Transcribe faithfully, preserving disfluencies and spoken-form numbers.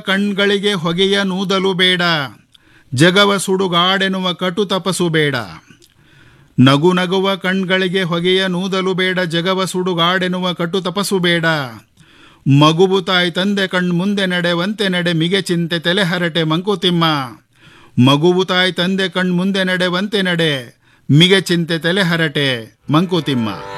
ಕಣ್ಗಳಿಗೆ ಹೊಗೆಯ ನೂದಲು ಬೇಡ, ಜಗವ ಸುಡುಗಾಡೆನ್ನುವ ಕಟು ತಪಸು ಬೇಡ. ನಗು ನಗುವ ಕಣ್ಗಳಿಗೆ ಹೊಗೆಯ ನೂದಲು ಬೇಡ, ಜಗವ ಸುಡುಗಾಡೆನ್ನುವ ಕಟು ತಪಸು ಬೇಡ. ಮಗುವು ತಾಯಿ ತಂದೆ ಕಣ್ ಮುಂದೆ ನಡೆವಂತೆ ನಡೆ, ಮಿಗೆ ಚಿಂತೆ ತಲೆ ಹರಟೆ ಮಂಕುತಿಮ್ಮ. ಮಗುವು ತಾಯಿ ತಂದೆ ಕಣ್ ಮುಂದೆ ನಡೆವಂತೆ ನಡೆ, ಮಿಗೆ ಚಿಂತೆ ತಲೆ ಹರಟೆ ಮಂಕುತಿಮ್ಮ.